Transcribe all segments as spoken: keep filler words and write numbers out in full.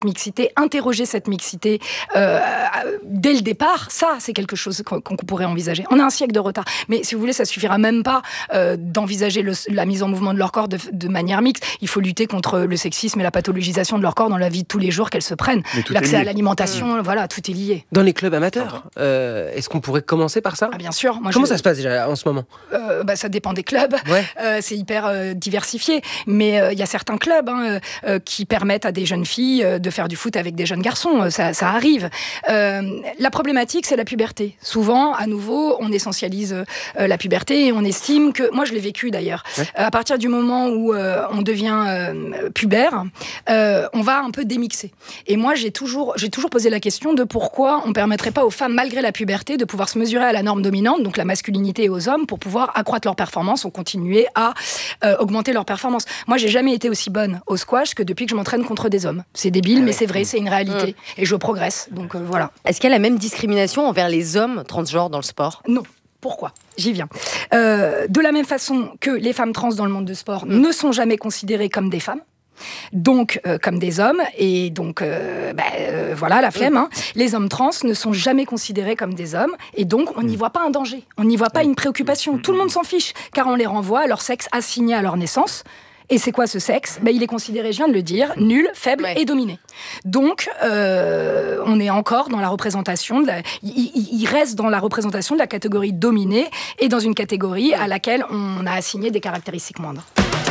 mixité, interroger cette mixité euh, dès le départ, ça, c'est quelque chose qu'on, qu'on pourrait envisager. On a un siècle de retard. Mais si vous voulez, ça suffira même pas euh, d'envisager le, la mise en mouvement de leur corps de, de manière mixte. Il faut lutter contre le sexisme et la pathologisation de leur corps dans la vie de tous les jours qu'elles se prennent. L'accès à l'alimentation, mmh. voilà, tout est lié. Dans les clubs amateurs, euh, est-ce qu'on pourrait commencer par ça ? Ah, bien sûr. Moi, Comment je... ça se passe déjà en ce moment ? euh, bah, Ça dépend des clubs. Ouais. Euh, c'est hyper euh, diversifié. Mais il euh, y a certains clubs hein, euh, qui permettent à des jeunes filles euh, de faire du foot avec des jeunes garçons. Ça, ça arrive. Euh, la problématique, c'est la puberté. Souvent, à nouveau, on essentialise euh, la puberté et on estime que... Moi, je l'ai vécu d'ailleurs. Ouais. Euh, à partir du moment où euh, on devient euh, pubère, euh, on va un peu démixer. Et moi, j'ai toujours, j'ai toujours posé la question de pourquoi on ne permettrait pas aux femmes, malgré la puberté, de pouvoir se mesurer à la norme dominante, donc la masculinité, et aux hommes, pour pouvoir accroître leur performance ou continuer à euh, augmenter leur performance. Moi, j'ai jamais été aussi bonne au squash que depuis que je m'entraîne contre des hommes. C'est débile, ah mais ouais. c'est vrai, c'est une réalité. Mmh. Et je progresse, donc euh, voilà. Est-ce qu'il y a la même discrimination envers les hommes transgenres dans le sport ? Non. Pourquoi ? J'y viens. Euh, de la même façon que les femmes trans dans le monde du sport mmh. ne sont jamais considérées comme des femmes, donc euh, comme des hommes, et donc euh, bah, euh, voilà la flemme. Hein. Les hommes trans ne sont jamais considérés comme des hommes, et donc on n'y voit pas un danger, on n'y voit pas une préoccupation. Tout le monde s'en fiche, car on les renvoie à leur sexe assigné à leur naissance. Et c'est quoi ce sexe ? Ben, il est considéré, je viens de le dire, nul, faible ouais. et dominé. Donc, euh, on est encore dans la représentation, de la, il, il reste dans la représentation de la catégorie dominée et dans une catégorie à laquelle on a assigné des caractéristiques moindres.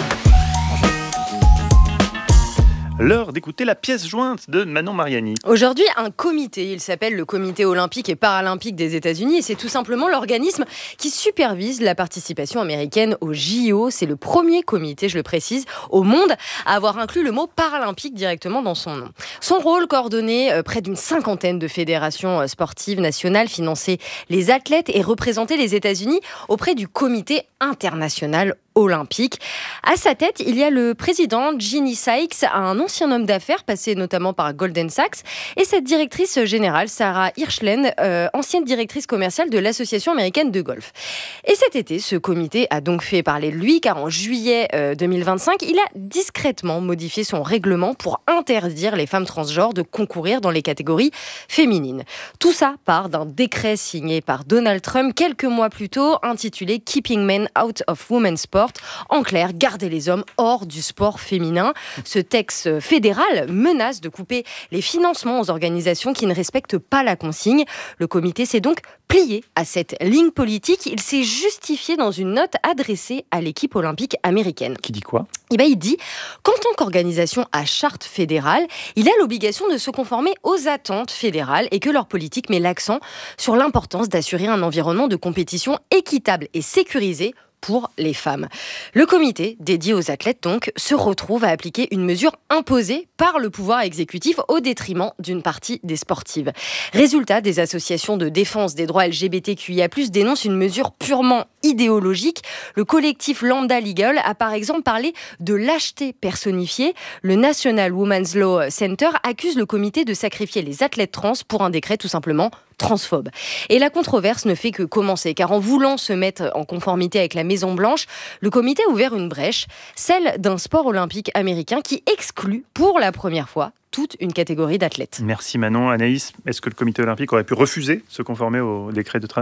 L'heure d'écouter la pièce jointe de Manon Mariani. Aujourd'hui, un comité, il s'appelle le Comité olympique et paralympique des États-Unis, et c'est tout simplement l'organisme qui supervise la participation américaine aux J O. C'est le premier comité, je le précise, au monde à avoir inclus le mot paralympique directement dans son nom. Son rôle, coordonner euh, près d'une cinquantaine de fédérations sportives nationales, financer les athlètes et représenter les États-Unis auprès du Comité international olympique. À sa tête, il y a le président Ginny Sykes, un ancien homme d'affaires passé notamment par Goldman Sachs, et cette directrice générale, Sarah Hirschlen, euh, ancienne directrice commerciale de l'Association américaine de golf. Et cet été, ce comité a donc fait parler de lui, car en juillet euh, deux mille vingt-cinq, il a discrètement modifié son règlement pour interdire les femmes transgenres de concourir dans les catégories féminines. Tout ça part d'un décret signé par Donald Trump quelques mois plus tôt, intitulé « Keeping Men Out of Women's Sport ». En clair, garder les hommes hors du sport féminin. Ce texte fédéral menace de couper les financements aux organisations qui ne respectent pas la consigne. Le comité s'est donc plié à cette ligne politique. Il s'est justifié dans une note adressée à l'équipe olympique américaine. Qui dit quoi ? Eh ben, il dit qu'en tant qu'organisation à charte fédérale, il a l'obligation de se conformer aux attentes fédérales et que leur politique met l'accent sur l'importance d'assurer un environnement de compétition équitable et sécurisé pour les femmes. Le comité, dédié aux athlètes donc, se retrouve à appliquer une mesure imposée par le pouvoir exécutif au détriment d'une partie des sportives. Résultat, des associations de défense des droits L G B T Q I A plus, dénoncent une mesure purement idéologique. Le collectif Lambda Legal a par exemple parlé de lâcheté personnifiée. Le National Women's Law Center accuse le comité de sacrifier les athlètes trans pour un décret tout simplement transphobe. Et la controverse ne fait que commencer, car en voulant se mettre en conformité avec la Maison-Blanche, le comité a ouvert une brèche, celle d'un sport olympique américain qui exclut pour la première fois toute une catégorie d'athlètes. Merci Manon. Anaïs, est-ce que le comité olympique aurait pu refuser de se conformer au décret de Trump ?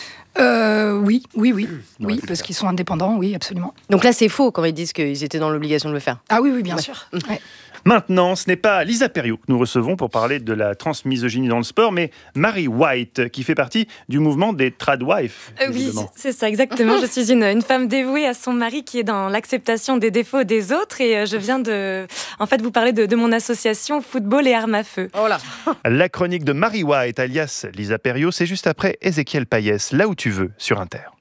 Euh, oui, oui, oui, mmh, oui, parce qu'ils sont indépendants, oui, absolument. Donc là, c'est faux quand ils disent qu'ils étaient dans l'obligation de le faire. Ah oui, oui, bien ouais. sûr. Ouais. Maintenant, ce n'est pas Lisa Perriot que nous recevons pour parler de la transmisogynie dans le sport, mais Mary White, qui fait partie du mouvement des tradwives. Euh, oui, c'est ça, exactement. Je suis une, une femme dévouée à son mari qui est dans l'acceptation des défauts des autres, et je viens de, en fait, vous parler de, de mon association Football et Armes à Feu. Oh là. La chronique de Mary White, alias Lisa Perriot, c'est juste après Ézéchiel Payès, Là où tu veux, sur Inter.